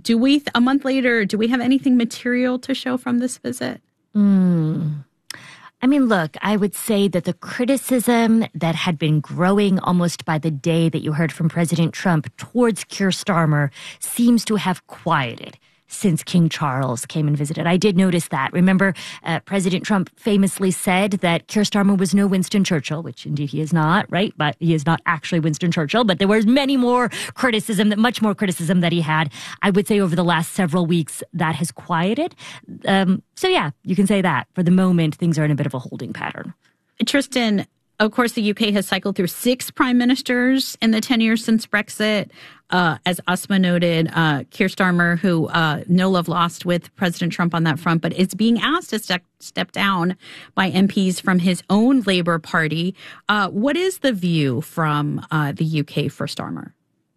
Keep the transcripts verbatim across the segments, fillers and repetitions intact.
do we, a month later, do we have anything material to show from this visit? Mm. I mean, look, I would say that the criticism that had been growing almost by the day that you heard from President Trump towards Keir Starmer seems to have quieted since King Charles came and visited. I did notice that. Remember, uh, President Trump famously said that Keir Starmer was no Winston Churchill, which indeed he is not, right? But he is not actually Winston Churchill. But there was many more criticism, that much more criticism that he had. I would say over the last several weeks that has quieted. Um, so yeah, you can say that. For the moment, things are in a bit of a holding pattern. Tristan, of course, the U K has cycled through six prime ministers in the ten years since Brexit. Uh, as Asma noted, uh, Keir Starmer, who uh, no love lost with President Trump on that front, but is being asked to step, step down by M Ps from his own Labour Party. Uh, what is the view from uh, the U K for Starmer?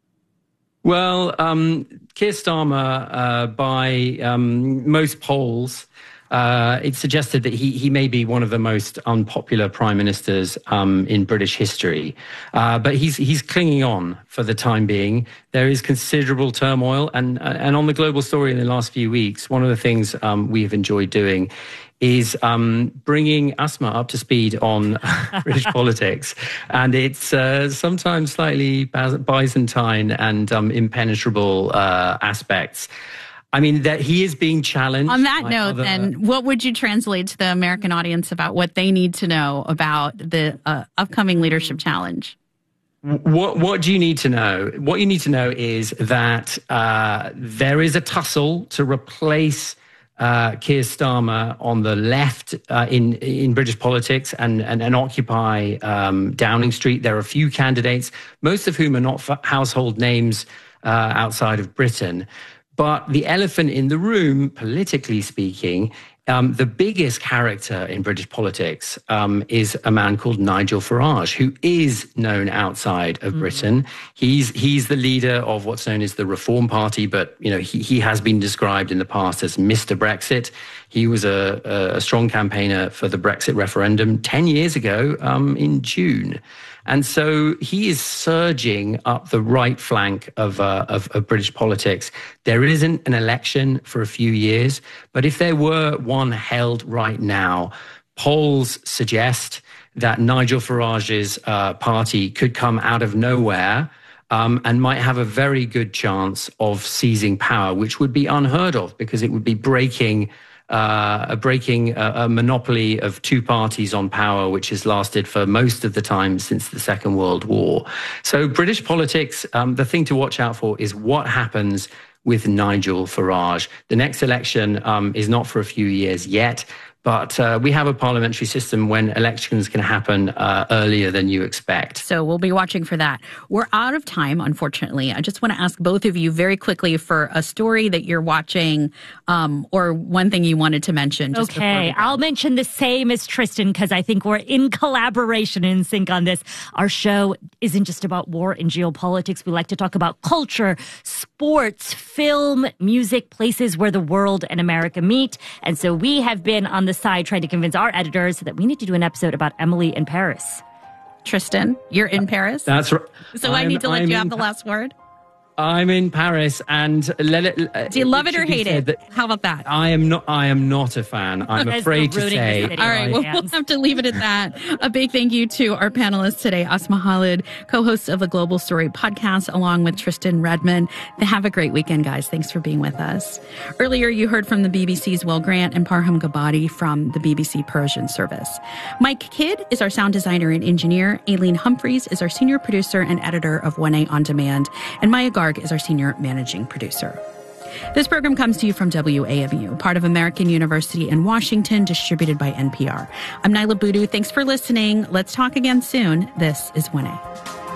Well, um, Keir Starmer, uh, by um, most polls, Uh, it suggested that he he may be one of the most unpopular prime ministers um, in British history, uh, but he's he's clinging on for the time being. There is considerable turmoil, and and on the global story in the last few weeks, one of the things um, we have enjoyed doing is um, bringing Asma up to speed on British politics, and it's uh, sometimes slightly Byzantine and um, impenetrable uh, aspects. I mean, that he is being challenged. On that note, other... then, what would you translate to the American audience about what they need to know about the uh, upcoming leadership challenge? What What do you need to know? What you need to know is that uh, there is a tussle to replace uh, Keir Starmer on the left uh, in in British politics and and, and occupy um, Downing Street. There are a few candidates, most of whom are not household names uh, outside of Britain. But the elephant in the room, politically speaking, um, the biggest character in British politics um, is a man called Nigel Farage, who is known outside of mm-hmm. Britain. He's he's the leader of what's known as the Reform Party, but you know he he has been described in the past as Mister Brexit. He was a, a strong campaigner for the Brexit referendum ten years ago um, in June. And so he is surging up the right flank of, uh, of of British politics. There isn't an election for a few years, but if there were one held right now, polls suggest that Nigel Farage's uh, party could come out of nowhere um, and might have a very good chance of seizing power, which would be unheard of because it would be breaking Uh, breaking a, a monopoly of two parties on power, which has lasted for most of the time since the Second World War. So British politics, um, the thing to watch out for is what happens with Nigel Farage. The next election um, is not for a few years yet, but uh, we have a parliamentary system when elections can happen uh, earlier than you expect. So we'll be watching for that. We're out of time, unfortunately. I just want to ask both of you very quickly for a story that you're watching um, or one thing you wanted to mention. Just okay, I'll mention the same as Tristan because I think we're in collaboration and in sync on this. Our show isn't just about war and geopolitics. We like to talk about culture, sports, film, music, places where the world and America meet. And so we have been on the side trying to convince our editors that we need to do an episode about Emily in Paris. Tristan, you're in Paris? That's right. So I'm, I need to let I'm you have the last word? I'm in Paris, and let it. Uh, Do you love it, it or hate it? How about that? I am not. I am not a fan. I'm afraid to say. All right, well, we'll have to leave it at that. A big thank you to our panelists today, Asma Khalid, co-host of the Global Story podcast, along with Tristan Redmond. Have a great weekend, guys. Thanks for being with us. Earlier, you heard from the B B C's Will Grant and Parham Gabati from the B B C Persian service. Mike Kidd is our sound designer and engineer. Aileen Humphreys is our senior producer and editor of one A On Demand, and Maya Garg is our senior managing producer. This program comes to you from W A M U, part of American University in Washington, distributed by N P R. I'm Nyla Boodoo. Thanks for listening. Let's talk again soon. This is one A.